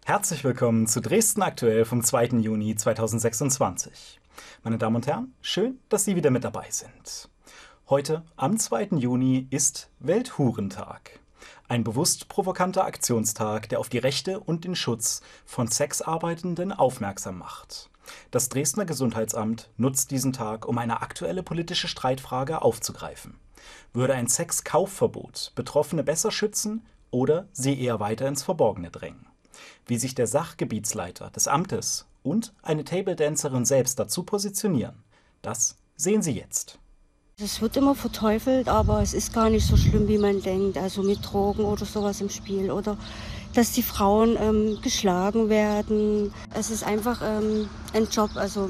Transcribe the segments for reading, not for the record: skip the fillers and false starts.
Herzlich willkommen zu Dresden aktuell vom 2. Juni 2026. Meine Damen und Herren, schön, dass Sie wieder mit dabei sind. Heute, am 2. Juni, ist Welthurentag. Ein bewusst provokanter Aktionstag, der auf die Rechte und den Schutz von Sexarbeitenden aufmerksam macht. Das Dresdner Gesundheitsamt nutzt diesen Tag, um eine aktuelle politische Streitfrage aufzugreifen. Würde ein Sexkaufverbot Betroffene besser schützen oder sie eher weiter ins Verborgene drängen? Wie sich der Sachgebietsleiter des Amtes und eine Table-Dancerin selbst dazu positionieren, das sehen Sie jetzt. Es wird immer verteufelt, aber es ist gar nicht so schlimm, wie man denkt. Also mit Drogen oder sowas im Spiel oder dass die Frauen geschlagen werden. Es ist einfach ein Job, also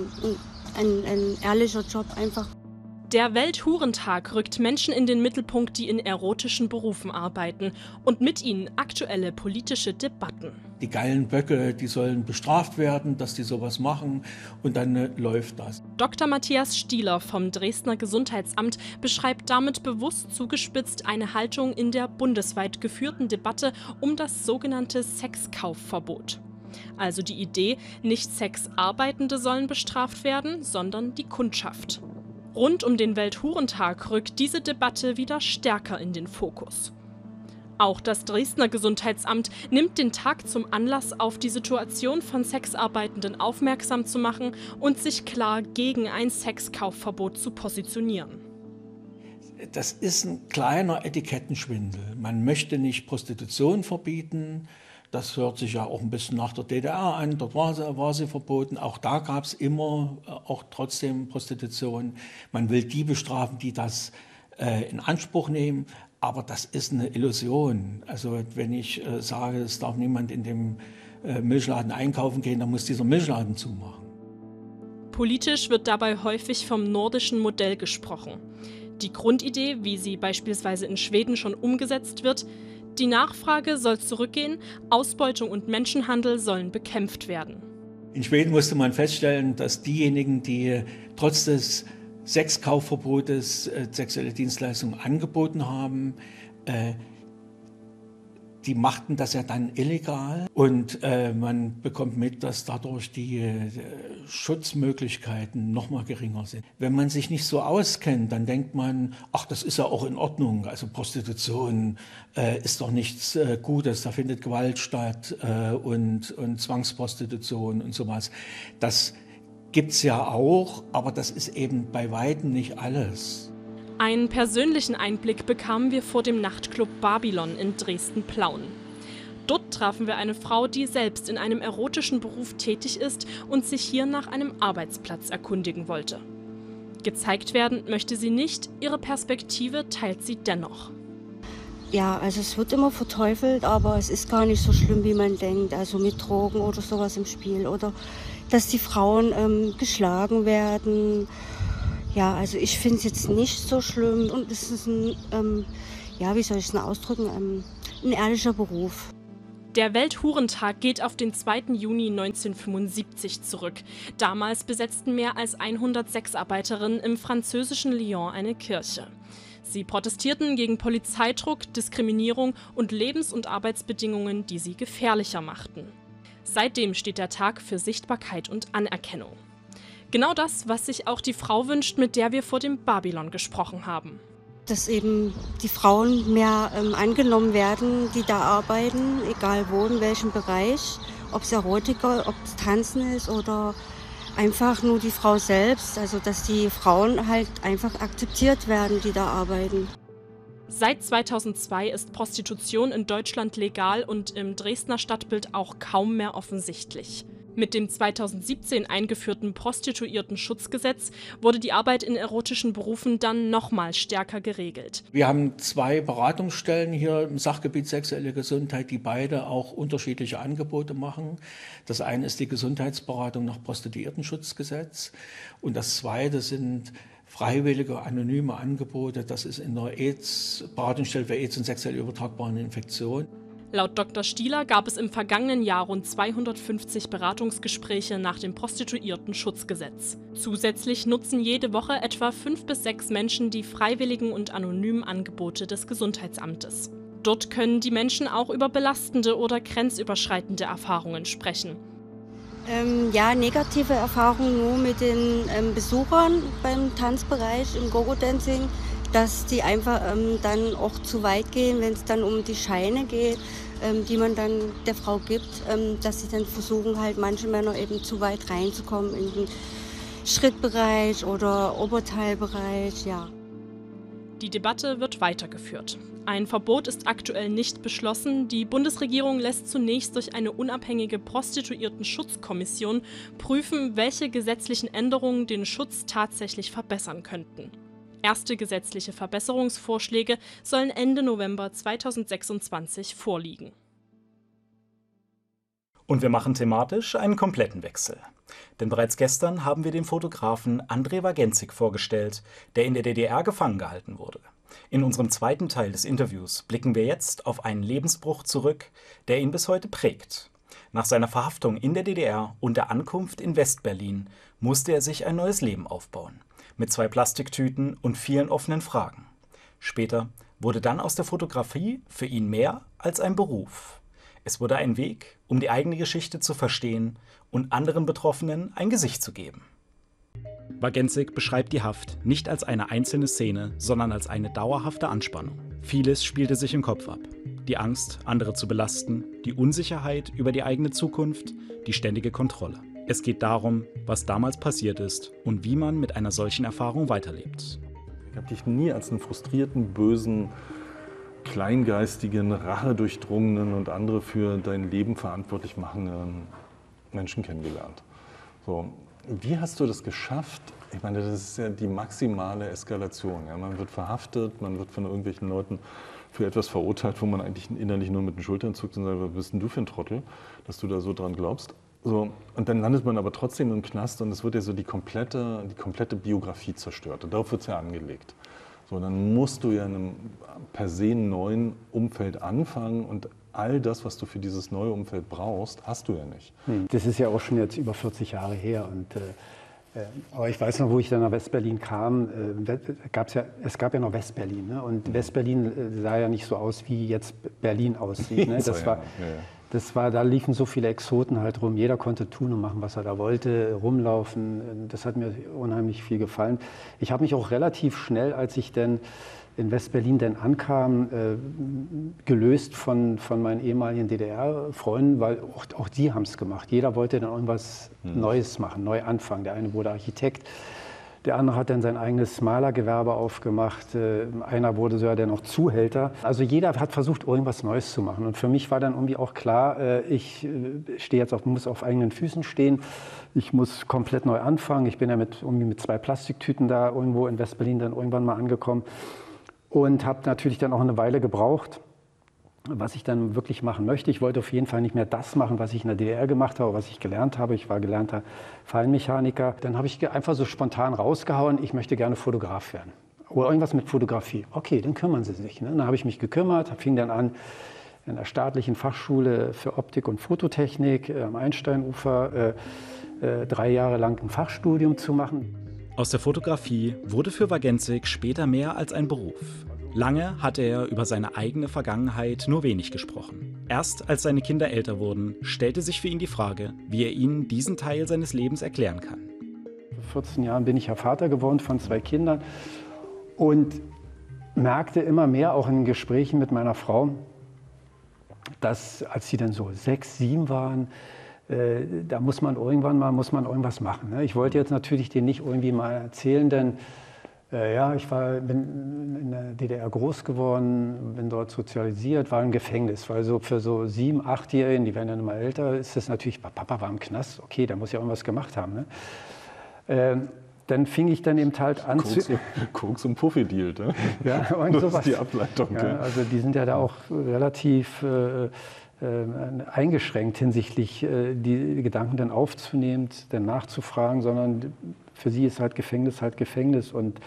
ein ehrlicher Job einfach. Der Welthurentag rückt Menschen in den Mittelpunkt, die in erotischen Berufen arbeiten und mit ihnen aktuelle politische Debatten. Die geilen Böcke, die sollen bestraft werden, dass die sowas machen und dann läuft das. Dr. Matthias Stieler vom Dresdner Gesundheitsamt beschreibt damit bewusst zugespitzt eine Haltung in der bundesweit geführten Debatte um das sogenannte Sexkaufverbot. Also die Idee, nicht Sexarbeitende sollen bestraft werden, sondern die Kundschaft. Rund um den Welthurentag rückt diese Debatte wieder stärker in den Fokus. Auch das Dresdner Gesundheitsamt nimmt den Tag zum Anlass, auf die Situation von Sexarbeitenden aufmerksam zu machen und sich klar gegen ein Sexkaufverbot zu positionieren. Das ist ein kleiner Etikettenschwindel. Man möchte nicht Prostitution verbieten. Das hört sich ja auch ein bisschen nach der DDR an, dort war sie verboten. Auch da gab es immer auch trotzdem Prostitution. Man will die bestrafen, die das in Anspruch nehmen, aber das ist eine Illusion. Also wenn ich sage, es darf niemand in dem Milchladen einkaufen gehen, dann muss dieser Milchladen zumachen. Politisch wird dabei häufig vom nordischen Modell gesprochen. Die Grundidee, wie sie beispielsweise in Schweden schon umgesetzt wird: Die Nachfrage soll zurückgehen, Ausbeutung und Menschenhandel sollen bekämpft werden. In Schweden musste man feststellen, dass diejenigen, die trotz des Sexkaufverbotes sexuelle Dienstleistungen angeboten haben, die machten das ja dann illegal und man bekommt mit, dass dadurch die Schutzmöglichkeiten noch mal geringer sind. Wenn man sich nicht so auskennt, dann denkt man, ach, das ist ja auch in Ordnung. Also Prostitution ist doch nichts Gutes, da findet Gewalt statt und Zwangsprostitution und sowas. Das gibt's ja auch, aber das ist eben bei weitem nicht alles. Einen persönlichen Einblick bekamen wir vor dem Nachtclub Babylon in Dresden-Plauen. Dort trafen wir eine Frau, die selbst in einem erotischen Beruf tätig ist und sich hier nach einem Arbeitsplatz erkundigen wollte. Gezeigt werden möchte sie nicht, ihre Perspektive teilt sie dennoch. Ja, also es wird immer verteufelt, aber es ist gar nicht so schlimm, wie man denkt. Also mit Drogen oder sowas im Spiel oder dass die Frauen geschlagen werden. Ja, also ich finde es jetzt nicht so schlimm und es ist wie soll ich es denn ausdrücken, ein ehrlicher Beruf. Der Welthurentag geht auf den 2. Juni 1975 zurück. Damals besetzten mehr als 100 Sexarbeiterinnen im französischen Lyon eine Kirche. Sie protestierten gegen Polizeidruck, Diskriminierung und Lebens- und Arbeitsbedingungen, die sie gefährlicher machten. Seitdem steht der Tag für Sichtbarkeit und Anerkennung. Genau das, was sich auch die Frau wünscht, mit der wir vor dem Babylon gesprochen haben. Dass eben die Frauen mehr angenommen werden, die da arbeiten, egal wo, in welchem Bereich, ob es Erotiker, ob es Tanzen ist oder einfach nur die Frau selbst. Also dass die Frauen halt einfach akzeptiert werden, die da arbeiten. Seit 2002 ist Prostitution in Deutschland legal und im Dresdner Stadtbild auch kaum mehr offensichtlich. Mit dem 2017 eingeführten Prostituiertenschutzgesetz wurde die Arbeit in erotischen Berufen dann nochmal stärker geregelt. Wir haben 2 Beratungsstellen hier im Sachgebiet sexuelle Gesundheit, die beide auch unterschiedliche Angebote machen. Das eine ist die Gesundheitsberatung nach Prostituiertenschutzgesetz und das zweite sind freiwillige, anonyme Angebote. Das ist in der Beratungsstelle für AIDS und sexuell übertragbaren Infektionen. Laut Dr. Stieler gab es im vergangenen Jahr rund 250 Beratungsgespräche nach dem Prostituiertenschutzgesetz. Zusätzlich nutzen jede Woche etwa 5 bis 6 Menschen die freiwilligen und anonymen Angebote des Gesundheitsamtes. Dort können die Menschen auch über belastende oder grenzüberschreitende Erfahrungen sprechen. Ja, negative Erfahrungen nur mit den Besuchern beim Tanzbereich im Gogo-Dancing, dass die einfach dann auch zu weit gehen, wenn es dann um die Scheine geht, die man dann der Frau gibt, dass sie dann versuchen, halt manche Männer eben zu weit reinzukommen in den Schrittbereich oder Oberteilbereich, ja. Die Debatte wird weitergeführt. Ein Verbot ist aktuell nicht beschlossen. Die Bundesregierung lässt zunächst durch eine unabhängige Prostituierten-Schutzkommission prüfen, welche gesetzlichen Änderungen den Schutz tatsächlich verbessern könnten. Erste gesetzliche Verbesserungsvorschläge sollen Ende November 2026 vorliegen. Und wir machen thematisch einen kompletten Wechsel. Denn bereits gestern haben wir den Fotografen André Wagensik vorgestellt, der in der DDR gefangen gehalten wurde. In unserem zweiten Teil des Interviews blicken wir jetzt auf einen Lebensbruch zurück, der ihn bis heute prägt. Nach seiner Verhaftung in der DDR und der Ankunft in Westberlin musste er sich ein neues Leben aufbauen. Mit 2 Plastiktüten und vielen offenen Fragen. Später wurde dann aus der Fotografie für ihn mehr als ein Beruf. Es wurde ein Weg, um die eigene Geschichte zu verstehen und anderen Betroffenen ein Gesicht zu geben. Wagensik beschreibt die Haft nicht als eine einzelne Szene, sondern als eine dauerhafte Anspannung. Vieles spielte sich im Kopf ab. Die Angst, andere zu belasten, die Unsicherheit über die eigene Zukunft, die ständige Kontrolle. Es geht darum, was damals passiert ist und wie man mit einer solchen Erfahrung weiterlebt. Ich habe dich nie als einen frustrierten, bösen, kleingeistigen, rachedurchdrungenen und andere für dein Leben verantwortlich machenden Menschen kennengelernt. So, wie hast du das geschafft? Ich meine, das ist ja die maximale Eskalation. Ja? Man wird verhaftet, man wird von irgendwelchen Leuten für etwas verurteilt, wo man eigentlich innerlich nur mit den Schultern zuckt und sagt, was bist denn du für ein Trottel, dass du da so dran glaubst? So, und dann landet man aber trotzdem im Knast und es wird ja so die komplette Biografie zerstört. Und darauf wird es ja angelegt. So, dann musst du ja in einem per se neuen Umfeld anfangen und all das, was du für dieses neue Umfeld brauchst, hast du ja nicht. Das ist ja auch schon jetzt über 40 Jahre her. Aber ich weiß noch, wo ich dann nach Westberlin kam, es gab ja noch Westberlin. Ne? Und Westberlin sah ja nicht so aus, wie jetzt Berlin aussieht. Ne? Da liefen so viele Exoten halt rum. Jeder konnte tun und machen, was er da wollte, rumlaufen. Das hat mir unheimlich viel gefallen. Ich habe mich auch relativ schnell, als ich dann in Westberlin dann ankam, gelöst von meinen ehemaligen DDR-Freunden, weil auch die haben es gemacht. Jeder wollte dann irgendwas Neues machen, neu anfangen. Der eine wurde Architekt, der andere hat dann sein eigenes Malergewerbe aufgemacht. Einer wurde sogar dann noch Zuhälter. Also jeder hat versucht, irgendwas Neues zu machen. Und für mich war dann irgendwie auch klar, ich muss auf eigenen Füßen stehen. Ich muss komplett neu anfangen. Ich bin ja mit 2 Plastiktüten da irgendwo in Westberlin dann irgendwann mal angekommen. Und habe natürlich dann auch eine Weile gebraucht, was ich dann wirklich machen möchte. Ich wollte auf jeden Fall nicht mehr das machen, was ich in der DDR gemacht habe, was ich gelernt habe. Ich war gelernter Feinmechaniker. Dann habe ich einfach so spontan rausgehauen, ich möchte gerne Fotograf werden. Oder irgendwas mit Fotografie. Okay, dann kümmern Sie sich. Ne? Dann habe ich mich gekümmert, fing dann an, in der staatlichen Fachschule für Optik und Fototechnik am Einsteinufer 3 Jahre lang ein Fachstudium zu machen. Aus der Fotografie wurde für Wagensik später mehr als ein Beruf. Lange hatte er über seine eigene Vergangenheit nur wenig gesprochen. Erst als seine Kinder älter wurden, stellte sich für ihn die Frage, wie er ihnen diesen Teil seines Lebens erklären kann. Vor 14 Jahren bin ich ja Vater geworden von 2 Kindern und merkte immer mehr, auch in Gesprächen mit meiner Frau, dass als sie dann so 6, 7 waren, da muss man irgendwas machen. Ne? Ich wollte jetzt natürlich denen nicht irgendwie mal erzählen, denn ich bin in der DDR groß geworden, bin dort sozialisiert, war im Gefängnis. Weil so für so 7-, 8-Jährigen, die werden ja immer älter, ist das natürlich, Papa war im Knast, okay, der muss ja irgendwas gemacht haben. Ne? Dann fing ich dann eben halt an Koks und Puffy dealt, ne? Ja, und das sowas. ist die Ableitung. Ja, also die sind ja da auch relativ eingeschränkt hinsichtlich die Gedanken dann aufzunehmen, dann nachzufragen, sondern für sie ist halt Gefängnis. Und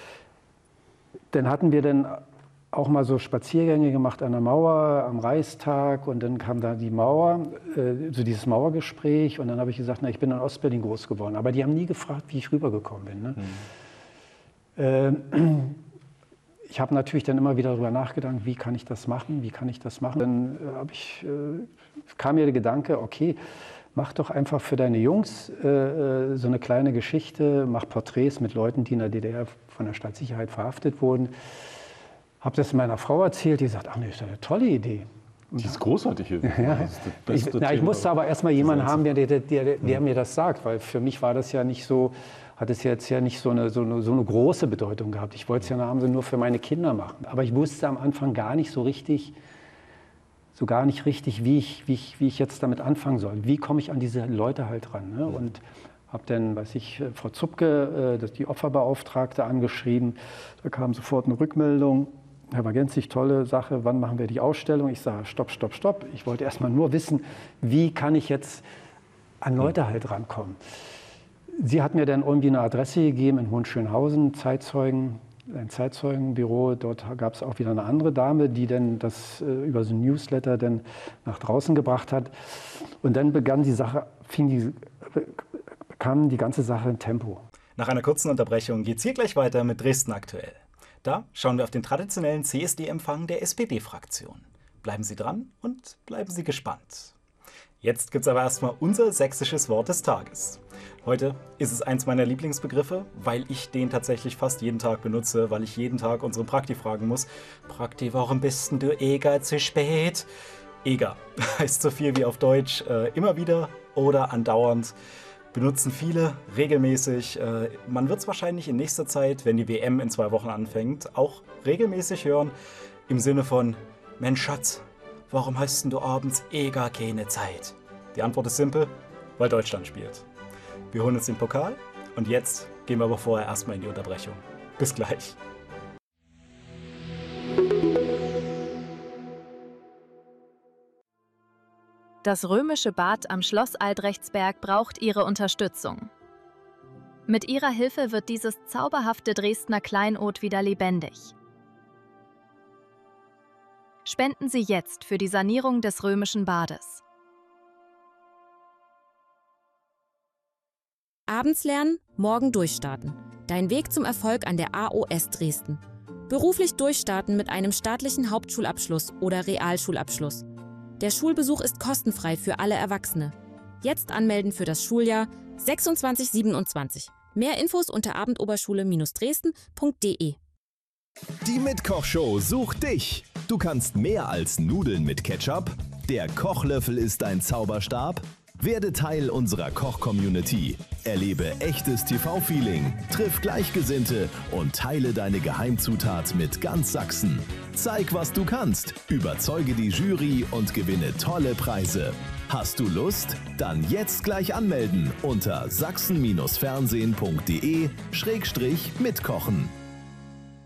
dann hatten wir dann auch mal so Spaziergänge gemacht an der Mauer, am Reichstag, und dann kam da die Mauer, so dieses Mauergespräch, und dann habe ich gesagt, ich bin in Ostberlin groß geworden. Aber die haben nie gefragt, wie ich rübergekommen bin. Ne? ich habe natürlich dann immer wieder darüber nachgedacht, wie kann ich das machen, Dann kam mir der Gedanke, okay, mach doch einfach für deine Jungs so eine kleine Geschichte, mach Porträts mit Leuten, die in der DDR von der Staatssicherheit verhaftet wurden. Habe das meiner Frau erzählt, die sagt, ach nee, ist ja eine tolle Idee. Die ist großartig. Ja. Ich musste aber erstmal jemanden haben, der mir das sagt, weil für mich war das ja nicht so, hat es jetzt ja nicht so eine große Bedeutung gehabt. Ich wollte es ja nur für meine Kinder machen. Aber ich wusste am Anfang gar nicht richtig, wie ich jetzt damit anfangen soll. Wie komme ich an diese Leute halt ran? Ne? Und habe dann, Frau Zupke, die Opferbeauftragte, angeschrieben. Da kam sofort eine Rückmeldung. Herr Wagenzig, tolle Sache, wann machen wir die Ausstellung? Ich sage, stopp. Ich wollte erst mal nur wissen, wie kann ich jetzt an Leute halt rankommen. Sie hat mir dann irgendwie eine Adresse gegeben in Hohenschönhausen, ein Zeitzeugenbüro. Dort gab es auch wieder eine andere Dame, die dann das über so ein Newsletter dann nach draußen gebracht hat. Und dann kam die ganze Sache in Tempo. Nach einer kurzen Unterbrechung geht's hier gleich weiter mit Dresden aktuell. Da schauen wir auf den traditionellen CSD-Empfang der SPD-Fraktion. Bleiben Sie dran und bleiben Sie gespannt. Jetzt gibt's aber erstmal unser sächsisches Wort des Tages. Heute ist es eins meiner Lieblingsbegriffe, weil ich den tatsächlich fast jeden Tag benutze, weil ich jeden Tag unsere Prakti fragen muss. Prakti, warum bist denn du zu spät? Eger heißt so viel wie auf Deutsch immer wieder oder andauernd. Benutzen viele regelmäßig. Man wird es wahrscheinlich in nächster Zeit, wenn die WM in 2 Wochen anfängt, auch regelmäßig hören. Im Sinne von, Mensch Schatz, warum hast denn du abends gar keine Zeit? Die Antwort ist simpel, weil Deutschland spielt. Wir holen uns den Pokal und jetzt gehen wir aber vorher erstmal in die Unterbrechung. Bis gleich. Das römische Bad am Schloss Albrechtsberg braucht Ihre Unterstützung. Mit Ihrer Hilfe wird dieses zauberhafte Dresdner Kleinod wieder lebendig. Spenden Sie jetzt für die Sanierung des römischen Bades. Abends lernen, morgen durchstarten. Dein Weg zum Erfolg an der AOS Dresden. Beruflich durchstarten mit einem staatlichen Hauptschulabschluss oder Realschulabschluss. Der Schulbesuch ist kostenfrei für alle Erwachsene. Jetzt anmelden für das Schuljahr 26/27. Mehr Infos unter abendoberschule-dresden.de. Die Mitkochshow sucht dich. Du kannst mehr als Nudeln mit Ketchup. Der Kochlöffel ist ein Zauberstab. Werde Teil unserer Koch-Community. Erlebe echtes TV-Feeling, triff Gleichgesinnte und teile deine Geheimzutat mit ganz Sachsen. Zeig, was du kannst, überzeuge die Jury und gewinne tolle Preise. Hast du Lust? Dann jetzt gleich anmelden unter sachsen-fernsehen.de/mitkochen.